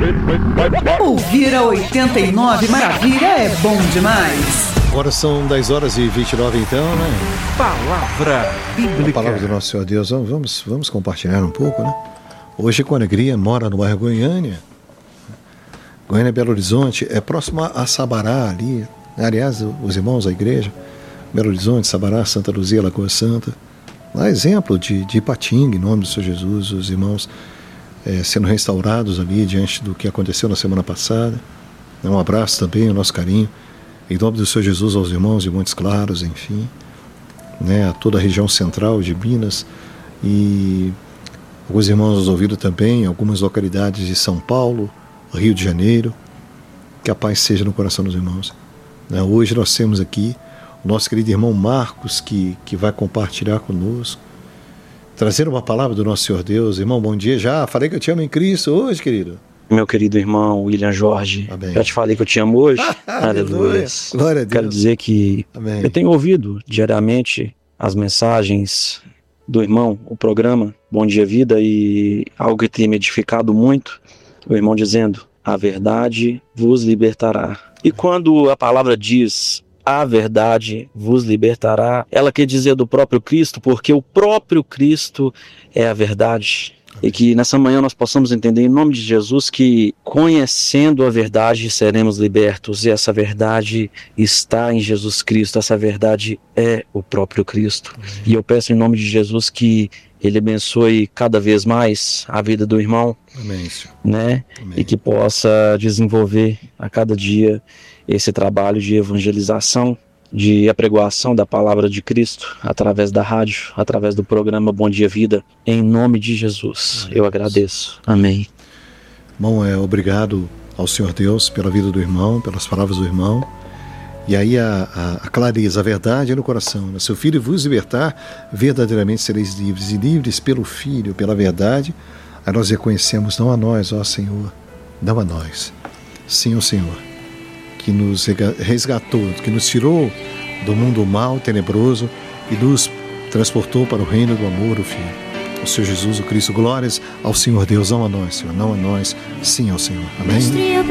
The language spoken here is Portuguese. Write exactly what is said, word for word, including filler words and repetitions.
Ouvir a oitenta e nove Maravilha é bom demais. Agora são dez horas e vinte e nove, então, né? Palavra Bíblica. A palavra do nosso Senhor Deus, vamos, vamos compartilhar um pouco, né? Hoje, com alegria, mora no bairro Goiânia. Goiânia, Belo Horizonte, é próximo a Sabará ali. Aliás, os irmãos da igreja, Belo Horizonte, Sabará, Santa Luzia, Lagoa Santa. Lá, exemplo de, de Ipatinga, em nome do Senhor Jesus, os irmãos é, sendo restaurados ali diante do que aconteceu na semana passada. Um abraço também, o nosso carinho. Em nome do Senhor Jesus aos irmãos de Montes Claros, enfim, né, a toda a região central de Minas e alguns irmãos nos ouviram também, algumas localidades de São Paulo, Rio de Janeiro. Que a paz seja no coração dos irmãos. Né, hoje nós temos aqui o nosso querido irmão Marcos, que, que vai compartilhar conosco, trazer uma palavra do nosso Senhor Deus. Irmão, bom dia já. Falei que eu te amo em Cristo hoje, querido. Meu querido irmão William Jorge, Amém. Já te falei que eu te amo hoje. Aleluia. Glória a Deus. Quero dizer que Amém. Eu tenho ouvido diariamente as mensagens do irmão, o programa Bom Dia Vida, e algo que tem me edificado muito, o irmão dizendo, a verdade vos libertará. E quando a palavra diz, a verdade vos libertará, ela quer dizer do próprio Cristo, porque o próprio Cristo é a verdade. E que nessa manhã nós possamos entender em nome de Jesus que conhecendo a verdade seremos libertos, e essa verdade está em Jesus Cristo, essa verdade é o próprio Cristo. Amém. E eu peço em nome de Jesus que Ele abençoe cada vez mais a vida do irmão. Amém. Né? Amém. E que possa desenvolver a cada dia esse trabalho de evangelização, de apregoação da palavra de Cristo, através da rádio, através do programa Bom Dia Vida, em nome de Jesus. Eu agradeço. Amém. Bom, é, obrigado ao Senhor Deus pela vida do irmão, pelas palavras do irmão. E aí a, a, a clareza, a verdade é no coração. Né? Se o Filho vos libertar, verdadeiramente sereis livres. E livres pelo Filho, pela verdade, aí nós reconhecemos, não a nós, ó Senhor, não a nós, sim ao Senhor, que nos resgatou, que nos tirou do mundo mau, tenebroso e nos transportou para o reino do amor do Filho. O Senhor Jesus, o Cristo, glórias ao Senhor Deus, não a nós, Senhor, não a nós, sim ao Senhor. Amém?